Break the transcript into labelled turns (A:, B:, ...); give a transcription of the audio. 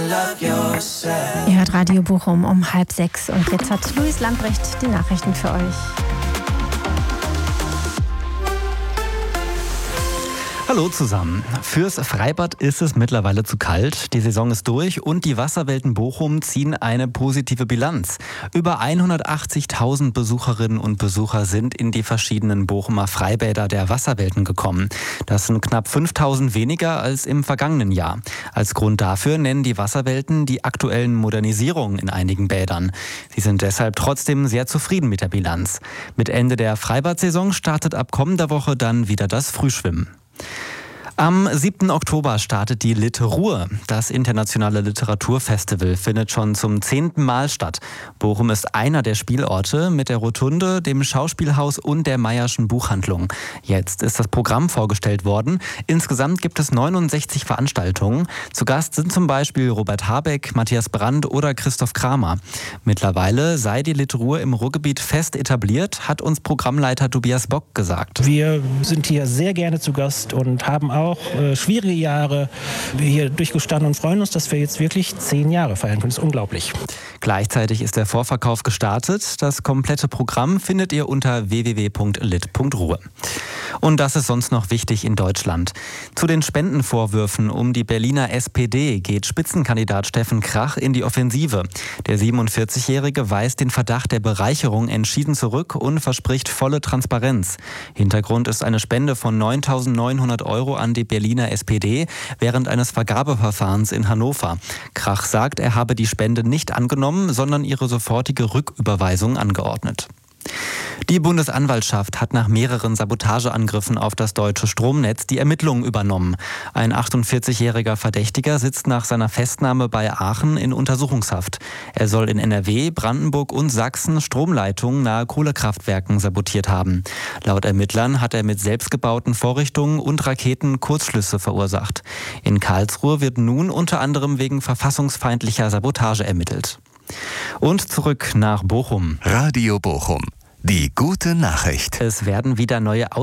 A: Ihr hört Radio Bochum um 5:30 und jetzt hat Luis Lambrecht die Nachrichten für euch.
B: Hallo zusammen. Fürs Freibad ist es mittlerweile zu kalt. Die Saison ist durch und die Wasserwelten Bochum ziehen eine positive Bilanz. Über 180.000 Besucherinnen und Besucher sind in die verschiedenen Bochumer Freibäder der Wasserwelten gekommen. Das sind knapp 5.000 weniger als im vergangenen Jahr. Als Grund dafür nennen die Wasserwelten die aktuellen Modernisierungen in einigen Bädern. Sie sind deshalb trotzdem sehr zufrieden mit der Bilanz. Mit Ende der Freibad-Saison startet ab kommender Woche dann wieder das Frühschwimmen. Am 7. Oktober startet die Lit-Ruhr. Das internationale Literaturfestival findet schon zum 10. Mal statt. Bochum ist einer der Spielorte mit der Rotunde, dem Schauspielhaus und der Mayer'schen Buchhandlung. Jetzt ist das Programm vorgestellt worden. Insgesamt gibt es 69 Veranstaltungen. Zu Gast sind zum Beispiel Robert Habeck, Matthias Brandt oder Christoph Kramer. Mittlerweile sei die Lit-Ruhr im Ruhrgebiet fest etabliert, hat uns Programmleiter Tobias Bock gesagt.
C: Wir sind hier sehr gerne zu Gast und haben auch schwierige Jahre hier durchgestanden und freuen uns, dass wir jetzt wirklich 10 Jahre feiern können. Das ist unglaublich.
B: Gleichzeitig ist der Vorverkauf gestartet. Das komplette Programm findet ihr unter www.lit.ruhr. Und das ist sonst noch wichtig in Deutschland. Zu den Spendenvorwürfen um die Berliner SPD geht Spitzenkandidat Steffen Krach in die Offensive. Der 47-Jährige weist den Verdacht der Bereicherung entschieden zurück und verspricht volle Transparenz. Hintergrund ist eine Spende von 9.900 € an die Berliner SPD während eines Vergabeverfahrens in Hannover. Krach sagt, er habe die Spende nicht angenommen, sondern ihre sofortige Rücküberweisung angeordnet. Die Bundesanwaltschaft hat nach mehreren Sabotageangriffen auf das deutsche Stromnetz die Ermittlungen übernommen. Ein 48-jähriger Verdächtiger sitzt nach seiner Festnahme bei Aachen in Untersuchungshaft. Er soll in NRW, Brandenburg und Sachsen Stromleitungen nahe Kohlekraftwerken sabotiert haben. Laut Ermittlern hat er mit selbstgebauten Vorrichtungen und Raketen Kurzschlüsse verursacht. In Karlsruhe wird nun unter anderem wegen verfassungsfeindlicher Sabotage ermittelt. Und zurück nach Bochum.
D: Radio Bochum. Die gute Nachricht.
B: Es werden wieder neue